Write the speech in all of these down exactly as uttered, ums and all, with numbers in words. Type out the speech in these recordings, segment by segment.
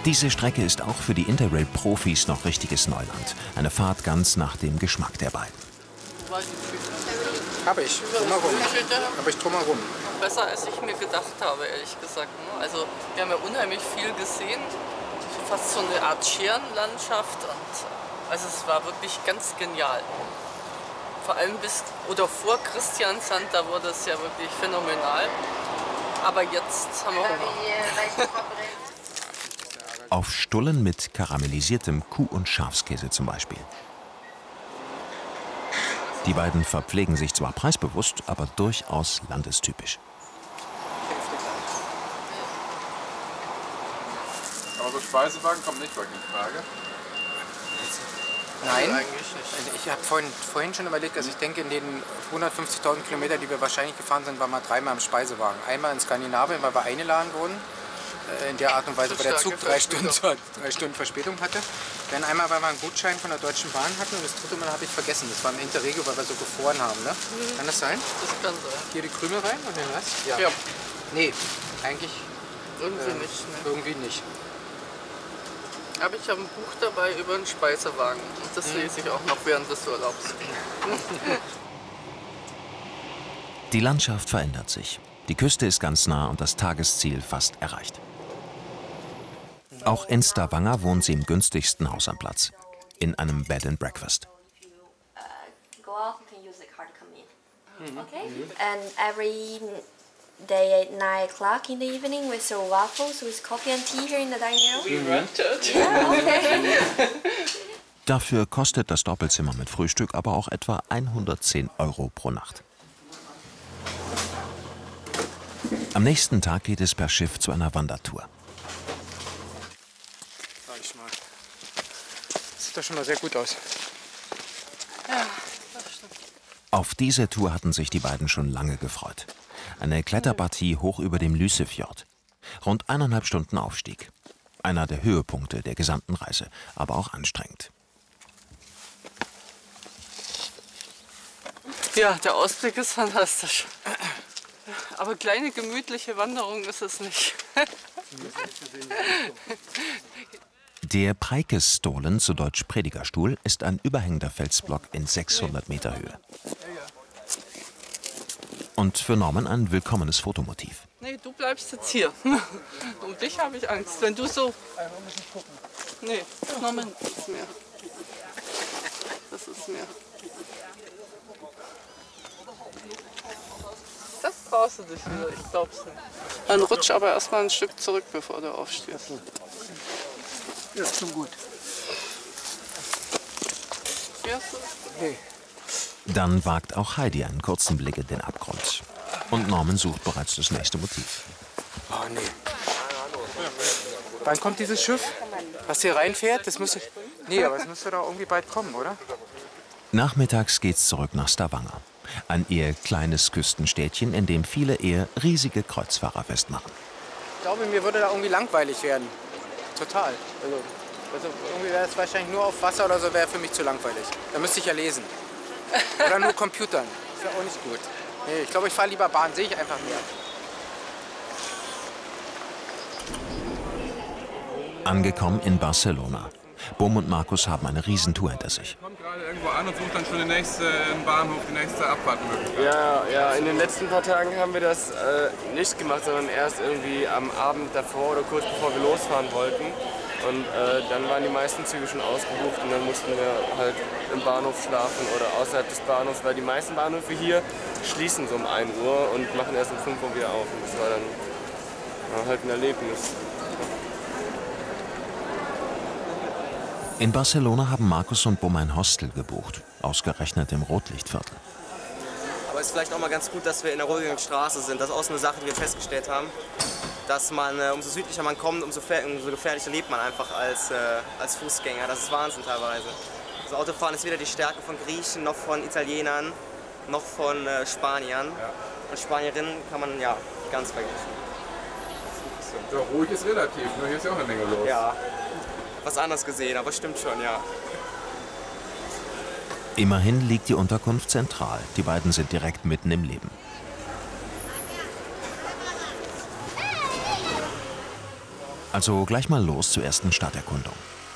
Diese Strecke ist auch für die Interrail-Profis noch richtiges Neuland. Eine Fahrt ganz nach dem Geschmack der beiden. Habe ich, drumherum. Habe ich drumherum. Besser als ich mir gedacht habe, ehrlich gesagt. Also wir haben ja unheimlich viel gesehen. Fast so eine Art Scherenlandschaft. Und also es war wirklich ganz genial. Vor allem bis oder vor Christiansand, da wurde es ja wirklich phänomenal. Aber jetzt haben wir Hunger. Auf Stullen mit karamellisiertem Kuh- und Schafskäse zum Beispiel. Die beiden verpflegen sich zwar preisbewusst, aber durchaus landestypisch. Aber so Speisewagen kommt nicht wirklich in Frage? Nein, eigentlich nicht. Ich habe vorhin, vorhin schon überlegt, also ich denke, in den hundertfünfzigtausend Kilometern, die wir wahrscheinlich gefahren sind, waren wir dreimal im Speisewagen. Einmal in Skandinavien, weil wir eingeladen wurden, in der Art und Weise, weil der Zug drei Stunden, drei Stunden Verspätung hatte. Dann einmal, weil wir einen Gutschein von der Deutschen Bahn hatten und das dritte Mal habe ich vergessen, das war im Interregio, weil wir so gefroren haben. Ne? Mhm. Kann das sein? Das kann sein. Hier die Krümel rein und den Rest? Ja. ja. Nee, eigentlich irgendwie äh, nicht. Ne? Irgendwie nicht. Aber ich habe ein Buch dabei über einen Speisewagen und das mhm. lese ich auch noch während des Urlaubs. Die Landschaft verändert sich. Die Küste ist ganz nah und das Tagesziel fast erreicht. Auch in Stavanger wohnt sie im günstigsten Haus am Platz, in einem Bed and Breakfast. Okay. And every day at nine o'clock in the evening we serve waffles with coffee and tea here in the dining room. We rented. Yeah, okay. Dafür kostet das Doppelzimmer mit Frühstück aber auch etwa hundertzehn Euro pro Nacht. Am nächsten Tag geht es per Schiff zu einer Wandertour. Sag ich mal. Das sieht doch schon mal sehr gut aus. Ja, das stimmt. Auf diese Tour hatten sich die beiden schon lange gefreut. Eine Kletterpartie hoch über dem Lysefjord. Rund eineinhalb Stunden Aufstieg. Einer der Höhepunkte der gesamten Reise, aber auch anstrengend. Ja, der Ausblick ist fantastisch. Aber kleine gemütliche Wanderung ist es nicht. Der Preikesstolen, zu Deutsch Predigerstuhl, ist ein überhängender Felsblock in sechshundert Meter Höhe. Und für Norman ein willkommenes Fotomotiv. Nee, du bleibst jetzt hier. Um dich habe ich Angst. Wenn du so... Nee, Norman, das ist mehr. Das ist mehr. Das brauchst du dich wieder, ich glaub's nicht. Dann rutsch aber erstmal ein Stück zurück, bevor du aufstehst. Ja, ist schon gut. Fährst du? Nee. Dann wagt auch Heidi einen kurzen Blick in den Abgrund. Und Norman sucht bereits das nächste Motiv. Oh nee. Wann kommt dieses Schiff? Was hier reinfährt? Das müsste. Nee, aber es müsste doch irgendwie bald kommen, oder? Nachmittags geht's zurück nach Stavanger. Ein eher kleines Küstenstädtchen, in dem viele eher riesige Kreuzfahrer festmachen. Ich glaube, mir würde da irgendwie langweilig werden. Total. Also, also irgendwie wäre es wahrscheinlich nur auf Wasser oder so, wäre für mich zu langweilig. Da müsste ich ja lesen. Oder nur Computern. Das wäre auch nicht gut. Nee, ich glaube, ich fahre lieber Bahn, sehe ich einfach mehr. Angekommen in Barcelona. Bum und Markus haben eine Riesentour hinter sich. Kommt gerade irgendwo an und sucht dann schon den nächsten Bahnhof, die nächste Abfahrtmöglichkeit. Ja, ja, in den letzten paar Tagen haben wir das äh, nicht gemacht, sondern erst irgendwie am Abend davor oder kurz bevor wir losfahren wollten. Und äh, dann waren die meisten Züge schon ausgebucht und dann mussten wir halt im Bahnhof schlafen oder außerhalb des Bahnhofs, weil die meisten Bahnhöfe hier schließen so um ein Uhr und machen erst um fünf Uhr wieder auf. Und das war dann ja, halt ein Erlebnis. In Barcelona haben Markus und Bum ein Hostel gebucht, ausgerechnet im Rotlichtviertel. Aber es ist vielleicht auch mal ganz gut, dass wir in der ruhigen Straße sind. Das ist auch so eine Sache, die wir festgestellt haben, dass man, äh, umso südlicher man kommt, umso, umso gefährlicher lebt man einfach als, äh, als Fußgänger. Das ist Wahnsinn teilweise. Das Autofahren ist weder die Stärke von Griechen, noch von Italienern, noch von äh, Spaniern. Ja. Und Spanierinnen kann man ja ganz vergessen. Ja, ruhig ist relativ, nur hier ist ja auch eine Menge los. Ja, was anderes gesehen, aber stimmt schon, ja. Immerhin liegt die Unterkunft zentral. Die beiden sind direkt mitten im Leben. Also gleich mal los zur ersten Stadterkundung.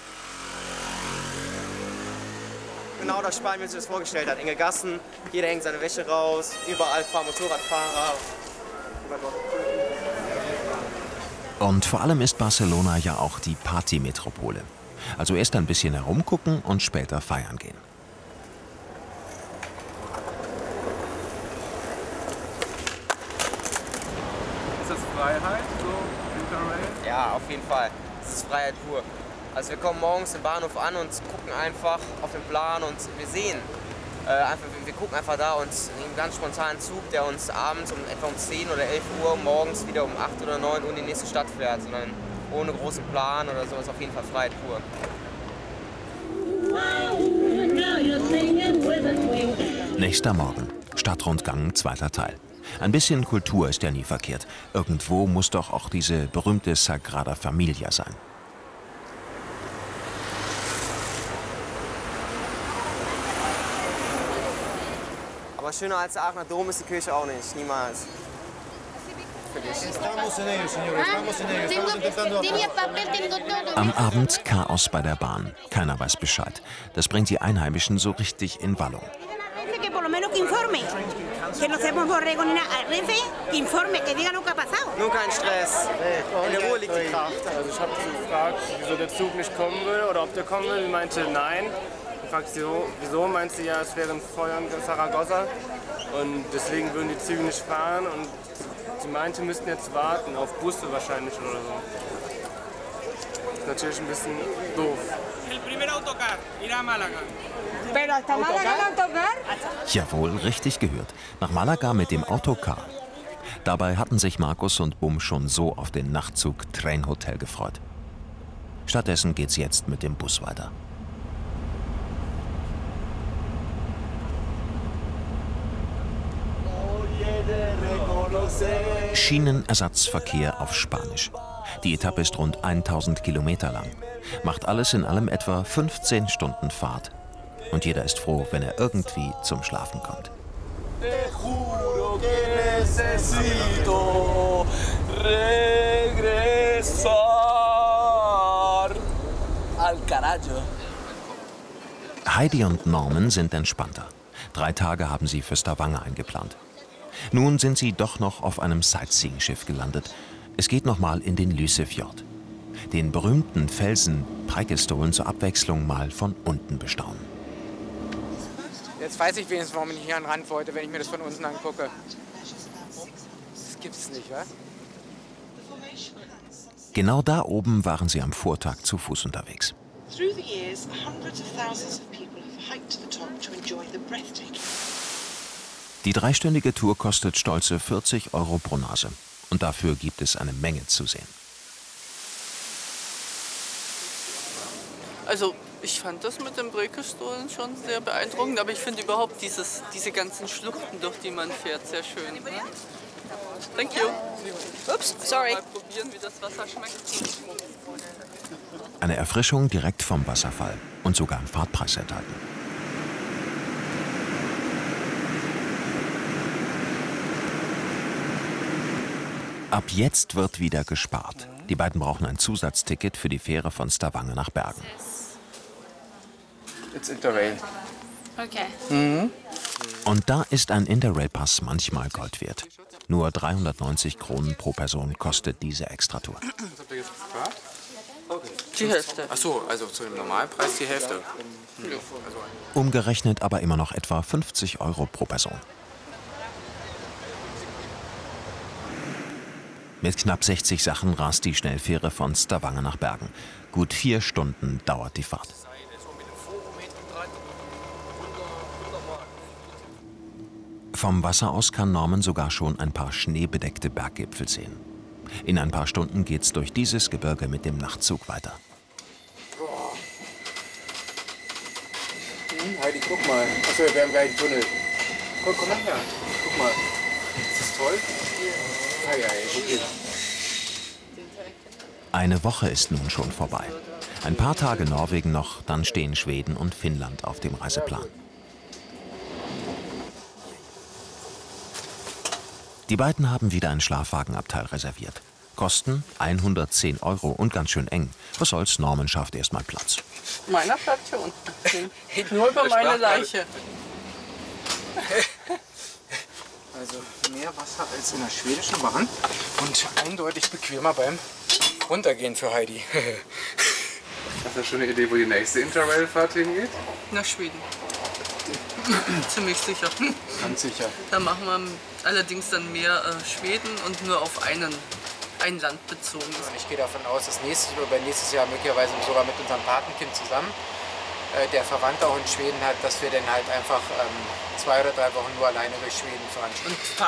Genau das Spanien, wie man sich das vorgestellt hat. Enge Gassen, jeder hängt seine Wäsche raus, überall fahren Motorradfahrer. Und vor allem ist Barcelona ja auch die Partymetropole. Also erst ein bisschen herumgucken und später feiern gehen. Ist das Freiheit, so Interrail? Ja, auf jeden Fall. Das ist Freiheit pur. Also wir kommen morgens im Bahnhof an und gucken einfach auf den Plan und wir sehen, äh, einfach, wir gucken einfach da und einen ganz spontanen Zug, der uns abends um etwa um zehn oder elf Uhr, morgens wieder um acht oder neun Uhr in die nächste Stadt fährt, sondern ohne großen Plan oder so, ist auf jeden Fall Freiheit pur. Nächster Morgen, Stadtrundgang, zweiter Teil. Ein bisschen Kultur ist ja nie verkehrt. Irgendwo muss doch auch diese berühmte Sagrada Familia sein. Aber schöner als der Aachener Dom ist die Kirche auch nicht, niemals. Am Abend Chaos bei der Bahn. Keiner weiß Bescheid. Das bringt die Einheimischen so richtig in Wallung. Nur kein Stress. In der Ruhe liegt die Kraft. Also ich habe sie gefragt, wieso der Zug nicht kommen würde oder ob der kommen will. Sie meinte nein. Ich fragte sie, wieso? Meint sie, ja, es wäre ein Feuer in Zaragoza und deswegen würden die Züge nicht fahren. Und sie meinte, wir müssten jetzt warten, auf Busse wahrscheinlich oder so. Das ist natürlich ein bisschen doof. Jawohl, richtig gehört. Nach Malaga mit dem Autocar. Dabei hatten sich Markus und Bum schon so auf den Nachtzug Tren Hotel gefreut. Stattdessen geht's jetzt mit dem Bus weiter. Schienenersatzverkehr auf Spanisch. Die Etappe ist rund tausend Kilometer lang. Macht alles in allem etwa fünfzehn Stunden Fahrt. Und jeder ist froh, wenn er irgendwie zum Schlafen kommt. Heidi und Norman sind entspannter. Drei Tage haben sie für Stavanger eingeplant. Nun sind sie doch noch auf einem Sightseeing-Schiff gelandet. Es geht nochmal in den Lysefjord. Den berühmten Felsen Preikestolen zur Abwechslung mal von unten bestaunen. Jetzt weiß ich wenigstens, warum ich hier an den Rand wollte, wenn ich mir das von unten angucke. Das gibt's nicht, wa? Genau da oben waren sie am Vortag zu Fuß unterwegs. Through the years, hundreds of thousands of people have hiked to the top to enjoy the breathtaking. Die dreistündige Tour kostet stolze vierzig Euro pro Nase. Und dafür gibt es eine Menge zu sehen. Also ich fand das mit den Preikestolen schon sehr beeindruckend, aber ich finde überhaupt dieses, diese ganzen Schluchten, durch die man fährt, sehr schön. Ne? Thank you. Ups, sorry. Mal probieren, wie das Wasser schmeckt. Eine Erfrischung direkt vom Wasserfall und sogar ein Fahrtpreis enthalten. Ab jetzt wird wieder gespart. Die beiden brauchen ein Zusatzticket für die Fähre von Stavanger nach Bergen. It's Interrail. Okay. Mhm. Und da ist ein Interrail-Pass manchmal Gold wert. Nur dreihundertneunzig Kronen pro Person kostet diese Extratour. Was habt ihr jetzt gefragt? Okay. Die Hälfte. Ach so, also zu dem Normalpreis die Hälfte. Ja. Also Umgerechnet aber immer noch etwa fünfzig Euro pro Person. Mit knapp sechzig Sachen rast die Schnellfähre von Stavanger nach Bergen. Gut vier Stunden dauert die Fahrt. Vom Wasser aus kann Norman sogar schon ein paar schneebedeckte Berggipfel sehen. In ein paar Stunden geht's durch dieses Gebirge mit dem Nachtzug weiter. Hm, Heidi, guck mal. Achso, wir haben gleich einen Tunnel. Komm, komm nachher. Guck mal. Ist das toll? Ja, ja, ja, okay. Eine Woche ist nun schon vorbei. Ein paar Tage Norwegen noch, dann stehen Schweden und Finnland auf dem Reiseplan. Die beiden haben wieder ein Schlafwagenabteil reserviert. Kosten hundertzehn Euro und ganz schön eng. Was soll's, Norman schafft erstmal Platz. Meiner bleibt hier unten. Geht nur über meine Leiche. Also mehr Wasser als in der schwedischen Bahn und eindeutig bequemer beim Runtergehen für Heidi. Hast du schon eine Idee, wo die nächste Interrail-Fahrt hingeht? Nach Schweden. Ziemlich sicher. Ganz sicher. Da machen wir allerdings dann mehr äh, Schweden und nur auf einen, ein Land bezogen. Ich gehe davon aus, dass nächstes oder nächstes Jahr möglicherweise sogar mit unserem Patenkind zusammen, äh, der Verwandte auch in Schweden hat, dass wir dann halt einfach ähm, zwei oder drei Wochen nur alleine durch Schweden fahren. Und